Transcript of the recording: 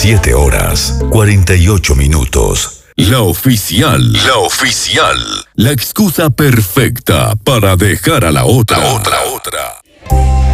7 horas, 48 minutos. La oficial. La oficial. La excusa perfecta para dejar a la otra.